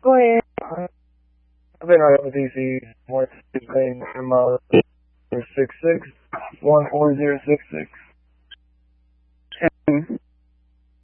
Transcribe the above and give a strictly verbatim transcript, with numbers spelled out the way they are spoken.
Go ahead. I've been on with D C one six eight model six six one four zero six six.